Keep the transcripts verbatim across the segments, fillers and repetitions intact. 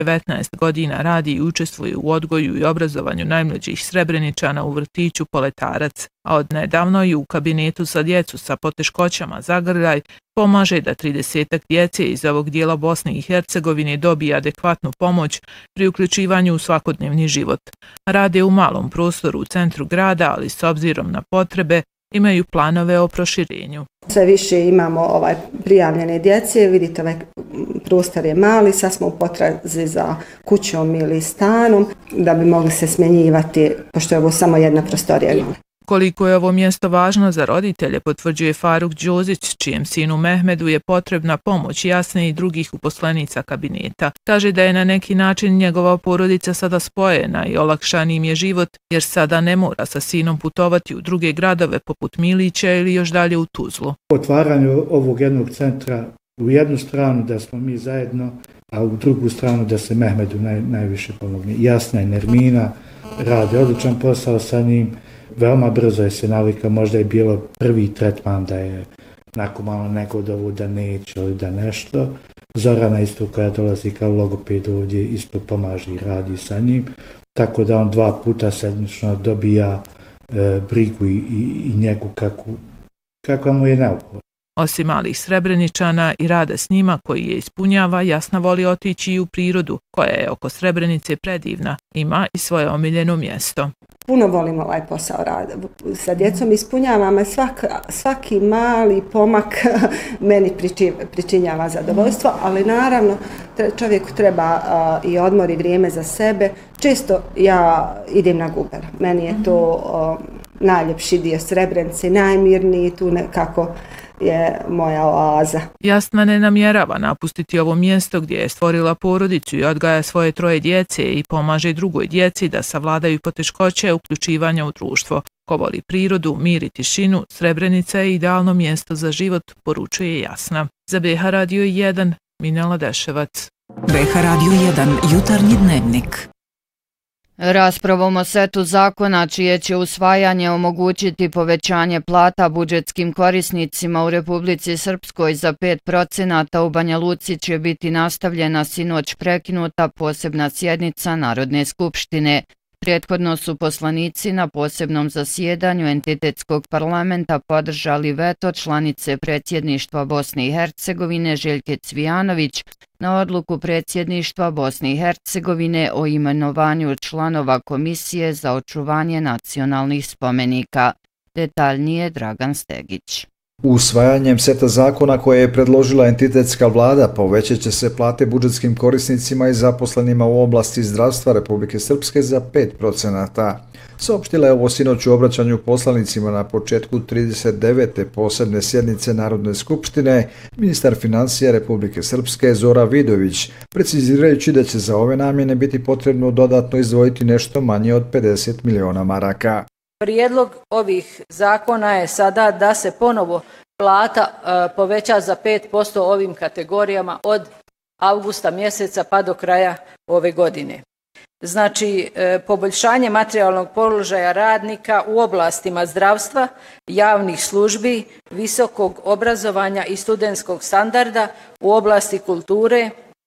devetnaest godina radi i učestvuje u odgoju i obrazovanju najmlađih Srebreničana u vrtiću Poletarac, a od nedavno i u kabinetu za djecu sa poteškoćama Zagrljaj pomaže da tridesetak djece iz ovog dijela Bosne i Hercegovine dobije adekvatnu pomoć pri uključivanju u svakodnevni život. Rade u malom prostoru u centru grada, ali s obzirom na potrebe imaju planove o proširenju. Sve više imamo ovaj prijavljene djece, vidite ovaj prostor je mali, sad smo u potrazi za kućom ili stanom da bi mogli se smjenjivati, pošto je ovo samo jedna prostorija. Koliko je ovo mjesto važno za roditelje, potvrđuje Faruk Đozić, čijem sinu Mehmedu je potrebna pomoć Jasne i drugih uposlenica kabineta. Kaže da je na neki način njegova porodica sada spojena i olakšan im je život, jer sada ne mora sa sinom putovati u druge gradove poput Milića ili još dalje u Tuzlu. Otvaranju ovog jednog centra u jednu stranu da smo mi zajedno, a u drugu stranu da se Mehmedu naj, najviše pomogne. Jasna i Nermina rade odličan posao sa njim. Veoma brzo je se navika, možda je bilo prvi tretman da je nakon malo neko dovu da neće ili da nešto. Zorana isto koja dolazi kao logoped ovdje isto pomaže i radi sa njim, tako da on dva puta sedmično dobija e, brigu i, i, i njegu kakvu, kakva mu je neophodna. Osim malih Srebreničana i rada s njima koji je ispunjava, Jasna voli otići i u prirodu, koja je oko Srebrenice predivna, ima i svoje omiljeno mjesto. Puno volim ovaj posao rada. Sa djecom ispunjava me svak, svaki mali pomak meni priči, pričinjava zadovoljstvo, ali naravno čovjeku treba uh, i odmor i vrijeme za sebe. Često ja idem na Guber. Meni je to uh, najljepši dio Srebrenice, najmirniji, tu nekako je moja oaza. Jasna ne namjerava napustiti ovo mjesto gdje je stvorila porodicu i odgaja svoje troje djece i pomaže drugoj djeci da savladaju poteškoće uključivanja u društvo. Ko voli prirodu, mir i tišinu, Srebrenica je idealno mjesto za život, poručuje Jasna. Za B H Radio jedan, Minela Deševac. B H Radio jedan, jutarnji dnevnik. Raspravom o setu zakona čije će usvajanje omogućiti povećanje plata budžetskim korisnicima u Republici Srpskoj za pet procenata u Banja Luci će biti nastavljena sinoć prekinuta posebna sjednica Narodne skupštine. Prethodno su poslanici na posebnom zasjedanju entitetskog parlamenta podržali veto članice predsjedništva Bosne i Hercegovine Željke Cvijanović na odluku predsjedništva Bosne i Hercegovine o imenovanju članova Komisije za očuvanje nacionalnih spomenika. Detaljnije Dragan Stegić. Usvajanjem seta zakona koje je predložila entitetska vlada povećat će se plate budžetskim korisnicima i zaposlenima u oblasti zdravstva Republike Srpske za pet procenata. Saopštila je ovo sinoć u obraćanju poslanicima na početku trideset devete posebne sjednice Narodne skupštine ministar financija Republike Srpske Zora Vidović, precizirajući da će za ove namjene biti potrebno dodatno izdvojiti nešto manje od pedeset miliona maraka. Prijedlog ovih zakona je sada da se ponovo plata e, poveća za pet posto ovim kategorijama od avgusta mjeseca pa do kraja ove godine. Znači, e, poboljšanje materijalnog položaja radnika u oblastima zdravstva, javnih službi, visokog obrazovanja i studentskog standarda u oblasti kulture,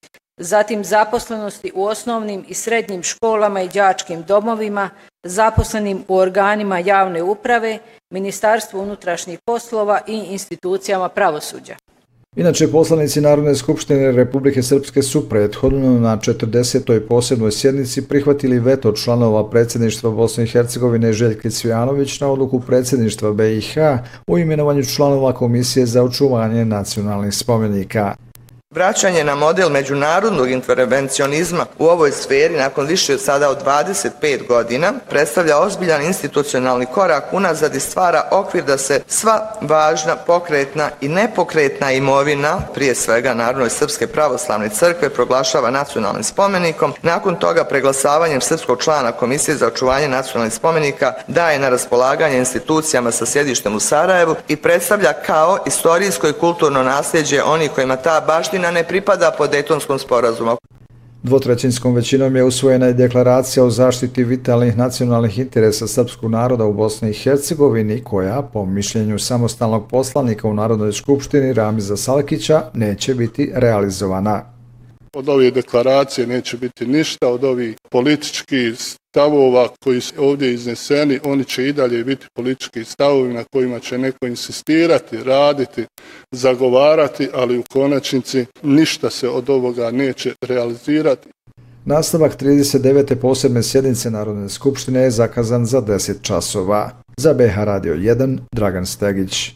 zatim zaposlenosti u osnovnim i srednjim školama i đačkim domovima, zaposlenim u organima javne uprave, Ministarstvu unutrašnjih poslova i institucijama pravosuđa. Inače, poslanici Narodne skupštine Republike Srpske su prethodno na četrdesetoj posebnoj sjednici prihvatili veto članova predsjedništva Bosne i Hercegovine Željke Cvijanović na odluku predsjedništva B i H o imenovanju članova Komisije za očuvanje nacionalnih spomenika. Vraćanje na model međunarodnog intervencionizma u ovoj sferi nakon više sada od dvadeset pet godina predstavlja ozbiljan institucionalni korak unazad i stvara okvir da se sva važna pokretna i nepokretna imovina, prije svega Narodne srpske pravoslavne crkve, proglašava nacionalnim spomenikom. Nakon toga preglasavanjem srpskog člana Komisije za očuvanje nacionalnih spomenika daje na raspolaganje institucijama sa sjedištem u Sarajevu i predstavlja kao istorijsko i kulturno nasljeđe onih kojima ta baština ne pripada po Dejtonskom sporazumu. Dvotrećinskom većinom je usvojena i deklaracija o zaštiti vitalnih nacionalnih interesa srpskog naroda u Bosni i Hercegovini, koja, po mišljenju samostalnog poslanika u Narodnoj skupštini Ramiza Salkića, neće biti realizovana. Od ove deklaracije neće biti ništa, od ovih političkih stavova koji su ovdje izneseni, oni će i dalje biti politički stavovi na kojima će neko insistirati, raditi, zagovarati, ali u konačnici ništa se od ovoga neće realizirati. Nastavak trideset devete posebne sjednice Narodne skupštine je zakazan za deset časova. Za B H Radio jedan, Dragan Stegić.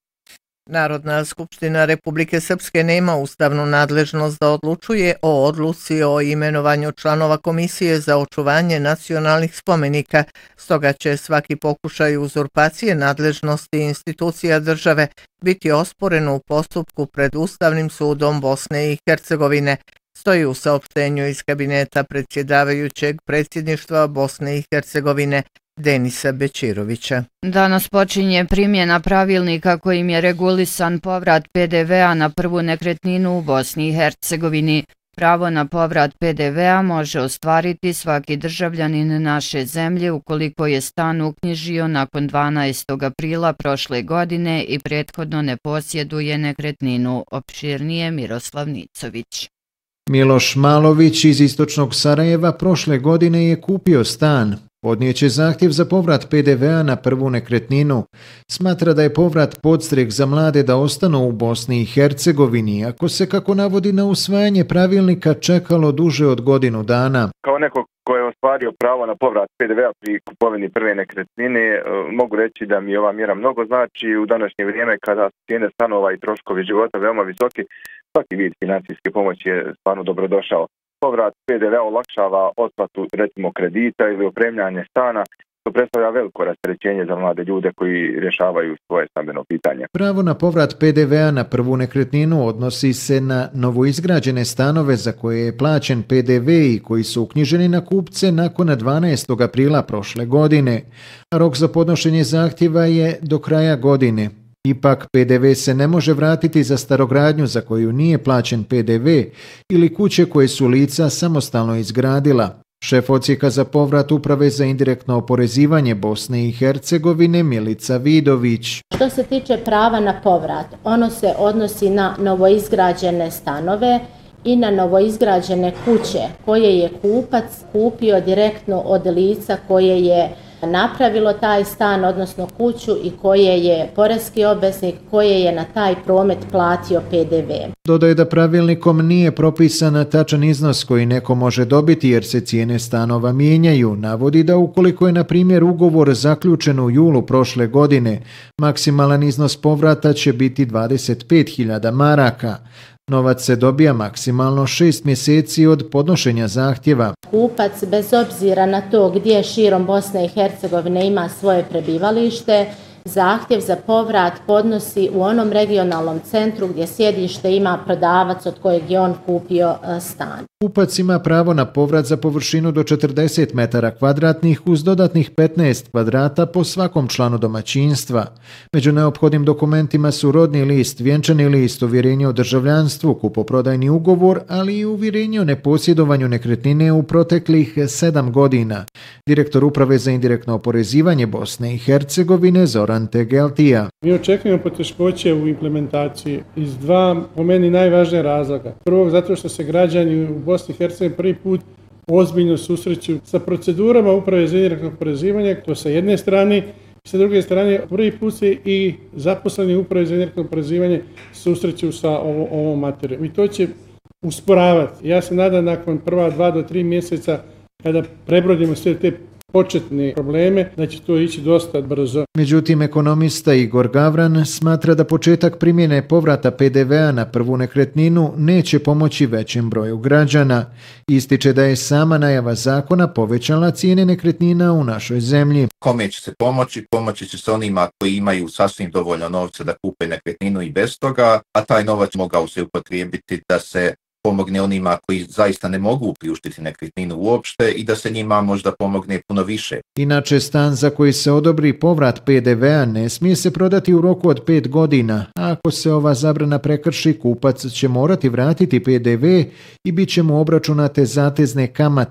Narodna skupština Republike Srpske nema ustavnu nadležnost da odlučuje o odluci o imenovanju članova Komisije za očuvanje nacionalnih spomenika, stoga će svaki pokušaj uzurpacije nadležnosti institucija države biti osporen u postupku pred Ustavnim sudom Bosne i Hercegovine, stoji u saopštenju iz kabineta predsjedavajućeg predsjedništva Bosne i Hercegovine Denisa Bećirovića. Danas počinje primjena pravilnika kojim je regulisan povrat P D V-a na prvu nekretninu u Bosni i Hercegovini. Pravo na povrat P D V-a može ostvariti svaki državljanin naše zemlje ukoliko je stan uknjižio nakon dvanaestog aprila prošle godine i prethodno ne posjeduje nekretninu. Opširnije Miroslav Nicović. Miloš Malović iz istočnog Sarajeva prošle godine je kupio stan. Podnijeće zahtjev za povrat P D V-a na prvu nekretninu. Smatra da je povrat podstrek za mlade da ostanu u Bosni i Hercegovini, ako se, kako navodi, na usvajanje pravilnika čekalo duže od godinu dana. Kao neko ko je ostvario pravo na povrat P D V-a pri kupovini prve nekretnine, mogu reći da mi ova mjera mnogo znači u današnje vrijeme kada su cijene stanova i troškovi života veoma visoki. Svaki vid financijske pomoći je stvarno dobrodošao. Povrat P D V-a olakšava otplatu recimo kredita ili opremljanje stana, što predstavlja veliko rasterećenje za mlade ljude koji rješavaju svoje stambeno pitanje. Pravo na povrat P D V-a na prvu nekretninu odnosi se na novoizgrađene stanove za koje je plaćen P D V i koji su uknjiženi na kupce nakon dvanaestog aprila prošle godine. Rok za podnošenje zahtjeva je do kraja godine. Ipak P D V se ne može vratiti za starogradnju za koju nije plaćen P D V ili kuće koje su lica samostalno izgradila. Šef odsjeka za povrat Uprave za indirektno oporezivanje Bosne i Hercegovine Milica Vidović. Što se tiče prava na povrat, ono se odnosi na novoizgrađene stanove i na novoizgrađene kuće koje je kupac kupio direktno od lica koje je napravilo taj stan, odnosno kuću, i koje je poreski obveznik, koje je na taj promet platio P D V. Dodaje da pravilnikom nije propisan tačan iznos koji neko može dobiti jer se cijene stanova mijenjaju. Navodi da ukoliko je na primjer ugovor zaključen u julu prošle godine, maksimalan iznos povrata će biti dvadeset pet hiljada maraka. Novac se dobija maksimalno šest mjeseci od podnošenja zahtjeva. Kupac, bez obzira na to gdje širom Bosne i Hercegovine ima svoje prebivalište, zahtjev za povrat podnosi u onom regionalnom centru gdje sjedište ima prodavac od kojeg je on kupio stan. Kupac ima pravo na povrat za površinu do četrdeset metara kvadratnih uz dodatnih petnaest kvadrata po svakom članu domaćinstva. Među neophodnim dokumentima su rodni list, vjenčani list, uvjerenje o državljanstvu, kupoprodajni ugovor, ali i uvjerenje o neposjedovanju nekretnine u proteklih sedam godina. Direktor Uprave za indirektno oporezivanje Bosne i Hercegovine Zoran Tegeltija. Mi očekujemo poteškoće u implementaciji iz dva, po meni, najvažnije razloga. Prvog, zato što se građani u Bosni i Hercegovini prvi put ozbiljno susreću sa procedurama Uprave za indirektno oporezivanje, to sa jedne strane, i sa druge strane prvi put se i zaposleni Uprave za indirektno oporezivanje susreću sa ovo, ovom materijom. I to će usporavati. Ja se nadam nakon prva dva do tri mjeseca kada prebrodimo sve te početne probleme, da će to ići dosta brzo. Međutim, ekonomista Igor Gavran smatra da početak primjene povrata P D V-a na prvu nekretninu neće pomoći većem broju građana. Ističe da je sama najava zakona povećala cijene nekretnina u našoj zemlji. Kome će se pomoći? Pomoći će se onima koji imaju sasvim dovoljno novca da kupe nekretninu i bez toga, a taj novac mogao se upotrijebiti da se pomogne onima koji zaista ne mogu priuštiti nekretninu uopšte i da se njima možda pomogne puno više. Inače, stan za koji se odobri povrat P D V-a ne smije se prodati u roku od pet godina, a ako se ova zabrana prekrši, kupac će morati vratiti P D V i bit će mu obračunate zatezne kamate.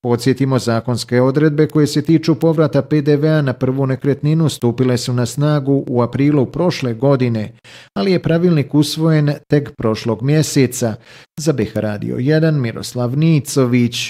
Podsjetimo, zakonske odredbe koje se tiču povrata P D V a na prvu nekretninu stupile su na snagu u aprilu prošle godine, ali je pravilnik usvojen tek prošlog mjeseca. Za B H Radio jedan Miroslav Nicović.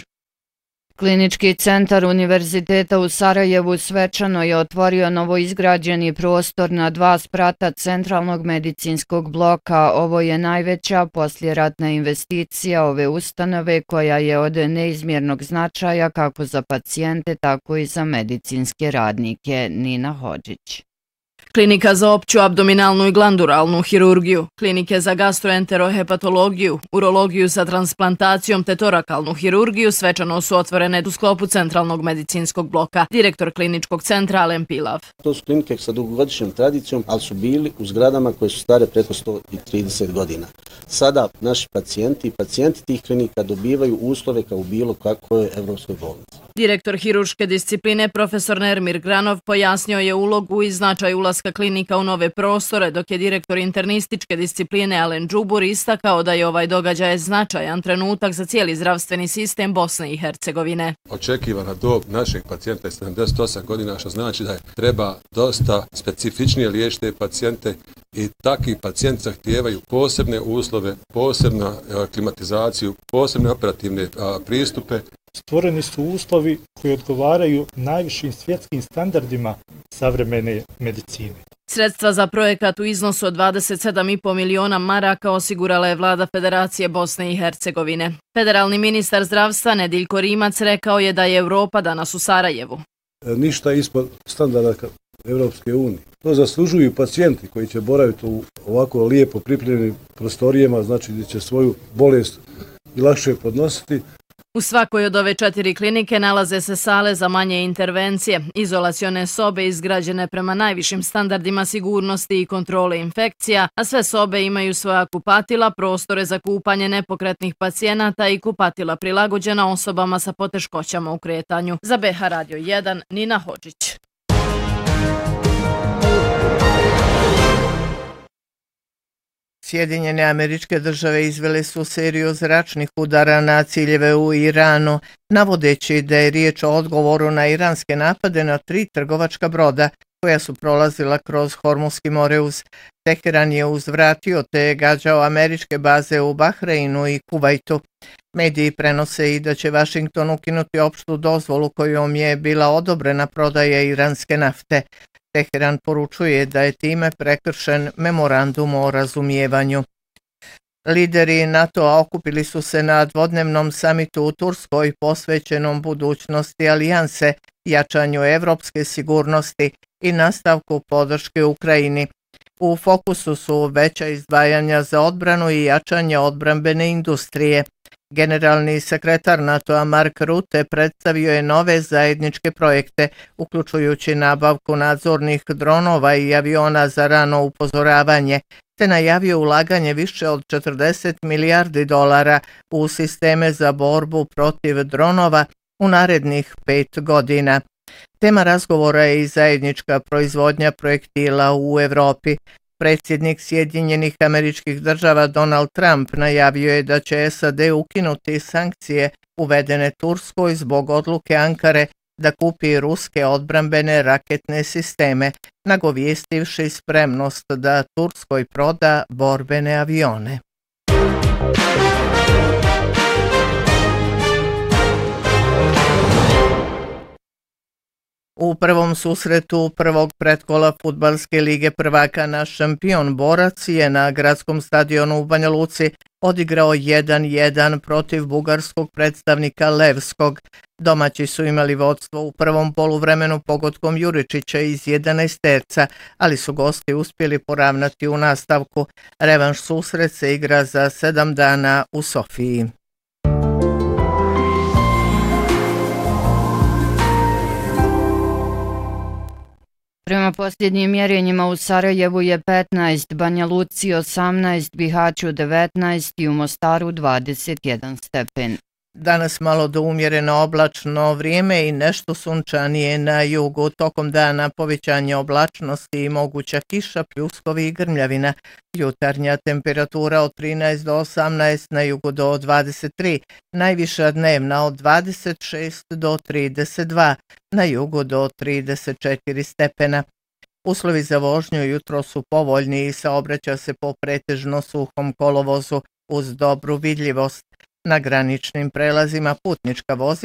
Klinički centar Univerziteta u Sarajevu svečano je otvorio novoizgrađeni prostor na dva sprata centralnog medicinskog bloka. Ovo je najveća poslijeratna investicija ove ustanove koja je od neizmjernog značaja kako za pacijente, tako i za medicinske radnike. Nina Hodžić. Klinika za opću abdominalnu i glanduralnu hirurgiju, klinike za gastroenterohepatologiju, urologiju sa transplantacijom te torakalnu hirurgiju svečano su otvorene u sklopu centralnog medicinskog bloka. Direktor kliničkog centra Alen Pilav. To su klinike sa dugogodišnjom tradicijom, ali su bili u zgradama koje su stare preko sto trideset godina. Sada naši pacijenti i pacijenti tih klinika dobivaju uslove kao u bilo kakvoj evropskoj bolnici. Direktor hirurške discipline profesor Nermir Granov pojasnio je ulogu i značaj ulaska klinika u nove prostore, dok je direktor internističke discipline Alen Džubur istakao da je ovaj događaj značajan trenutak za cijeli zdravstveni sistem Bosne i Hercegovine. Očekivana dob našeg pacijenta je sedamdeset osam godina, što znači da je treba dosta specifičnije liječiti pacijente i takvi pacijenti zahtijevaju posebne uslove, posebnu klimatizaciju, posebne operativne pristupe. Stvoreni su uslovi koji odgovaraju najvišim svjetskim standardima savremene medicine. Sredstva za projekat u iznosu od dvadeset sedam i po miliona maraka osigurala je vlada Federacije Bosne i Hercegovine. Federalni ministar zdravstva Nediljko Rimac rekao je da je Europa danas u Sarajevu. Ništa ispod standarda Evropske unije. To zaslužuju pacijenti koji će boraviti u ovako lijepo pripremljenim prostorijama, znači gdje će svoju bolest i lakše podnositi. U svakoj od ove četiri klinike nalaze se sale za manje intervencije, izolacione sobe izgrađene prema najvišim standardima sigurnosti i kontrole infekcija, a sve sobe imaju svoja kupatila, prostore za kupanje nepokretnih pacijenata i kupatila prilagođena osobama sa poteškoćama u kretanju. Za B H Radio jedan, Nina Hodžić. Sjedinjene Američke Države izvele su seriju zračnih udara na ciljeve u Iranu, navodeći da je riječ o odgovoru na iranske napade na tri trgovačka broda koja su prolazila kroz Hormuzski moreuz. Teheran je uzvratio te je gađao američke baze u Bahreinu i Kuvajtu. Mediji prenose i da će Washington ukinuti opštu dozvolu kojom je bila odobrena prodaja iranske nafte. Teheran poručuje da je time prekršen memorandum o razumijevanju. Lideri NATO-a okupili su se na dvodnevnom samitu u Turskoj posvećenom budućnosti alijanse, jačanju evropske sigurnosti i nastavku podrške Ukrajini. U fokusu su veća izdvajanja za odbranu i jačanje odbrambene industrije. Generalni sekretar NATO-a Mark Rutte predstavio je nove zajedničke projekte, uključujući nabavku nadzornih dronova i aviona za rano upozoravanje, te najavio ulaganje više od četrdeset milijardi dolara u sisteme za borbu protiv dronova u narednih pet godina. Tema razgovora je i zajednička proizvodnja projektila u Evropi. Predsjednik Sjedinjenih Američkih Država Donald Trump najavio je da će S A D ukinuti sankcije uvedene Turskoj zbog odluke Ankare da kupi ruske odbrambene raketne sisteme, nagovjestivši spremnost da Turskoj proda borbene avione. U prvom susretu prvog pretkola Fudbalske lige prvaka naš šampion Borac je na gradskom stadionu u Banja Luci odigrao jedan jedan protiv bugarskog predstavnika Levskog. Domaći su imali vodstvo u prvom poluvremenu pogodkom Juričića iz jedanaesterca, ali su gosti uspjeli poravnati u nastavku. Revanš susret se igra za sedam dana u Sofiji. Prema posljednjim mjerenjima u Sarajevu je petnaest, Banja Luci osamnaest, Bihaću devetnaest i u Mostaru dvadeset jedan stepen. Danas malo do umjereno oblačno vrijeme i nešto sunčanije na jugu. Tokom dana povećanje oblačnosti i moguća kiša, pljuskovi i grmljavina. Jutarnja temperatura od trinaest do osamnaest, na jugu do dvadeset tri, najviša dnevna od dvadeset šest do trideset dva, na jugu do trideset četiri stepena. Uslovi za vožnju jutro su povoljni i saobraća se po pretežno suhom kolovozu uz dobru vidljivost. Na graničnim prelazima putnička vozila